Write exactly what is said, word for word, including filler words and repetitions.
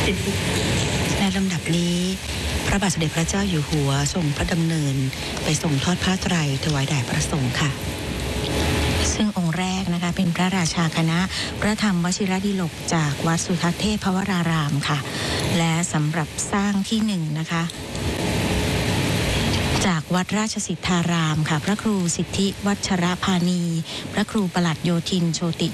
ในลำดับนี้พระบาทสมเด็จพระเจ้าอยู่หัวทรงพระดำเนินไปส่งทอดผ้าไตรถวายแด่พระสงฆ์ค่ะซึ่งองค์แรกนะคะเป็นพระราชาคณะพระธรรมวชิรดิลกจากวัดสุทัศน์เทพวรารามค่ะและสำหรับสร้างที่หนึ่งนะคะจากวัดราชสิทธารามค่ะพระครูสิทธิวัชรพานีพระครูประหลัดโยธินโชติ